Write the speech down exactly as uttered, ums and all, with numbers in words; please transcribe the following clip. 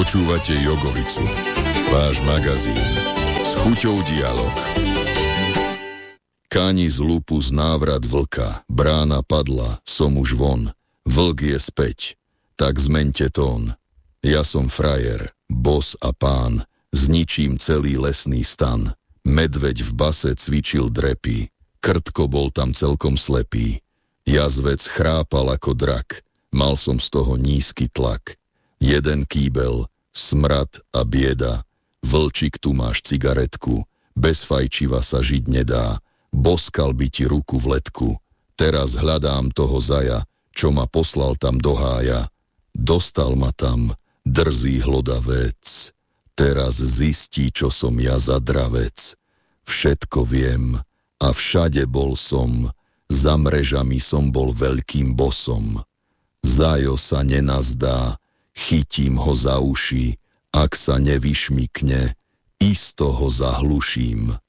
Počúvate Jogovicu, váš magazín s chuťou dialog. Káni z lupu z návrat vlka, brána padla, som už von, vlk je späť, tak zmeňte tón. Ja som frajer, bos a pán, zničím celý lesný stan. Medveď v base cvičil drepy, krtko bol tam celkom slepý. Jazvec chrápal ako drak, mal som z toho nízky tlak. Jeden kýbel, smrad a bieda, vlčik tu máš cigaretku, bez fajčiva sa žiť nedá, boskal by ti ruku v letku, teraz hľadám toho zaja, čo ma poslal tam do hája. Dostal ma tam, drzý hlodavec, teraz zistí, čo som ja za dravec. Všetko viem a všade bol som, za mrežami som bol veľkým bosom. Zajo sa nenazdá, chytím ho za uši, ak sa nevyšmykne, isto ho zahluším.